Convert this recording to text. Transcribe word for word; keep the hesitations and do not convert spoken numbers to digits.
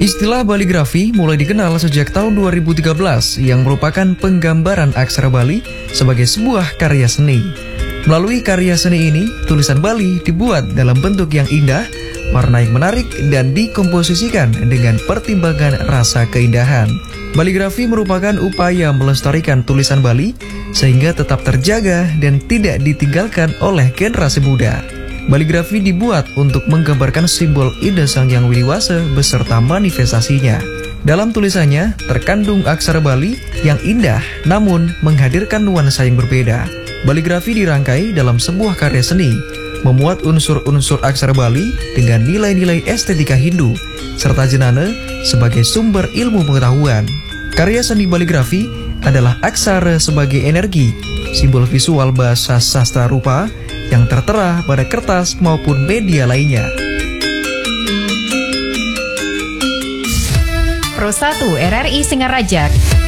Istilah baligrafi mulai dikenal sejak tahun dua ribu tiga belas yang merupakan penggambaran aksara Bali sebagai sebuah karya seni. Melalui karya seni ini, tulisan Bali dibuat dalam bentuk yang indah, warna yang menarik, dan dikomposisikan dengan pertimbangan rasa keindahan. Baligrafi merupakan upaya melestarikan tulisan Bali sehingga tetap terjaga dan tidak ditinggalkan oleh generasi muda. Baligrafi dibuat untuk menggambarkan simbol Ida Sang Hyang Widi-Wasa beserta manifestasinya. Dalam tulisannya terkandung aksara Bali yang indah namun menghadirkan nuansa yang berbeda. Baligrafi dirangkai dalam sebuah karya seni, memuat unsur-unsur aksara Bali dengan nilai-nilai estetika Hindu, serta jenana sebagai sumber ilmu pengetahuan. Karya seni baligrafi adalah aksara sebagai energi, simbol visual bahasa sastra rupa yang tertera pada kertas maupun media lainnya. Pro satu R R I Singaraja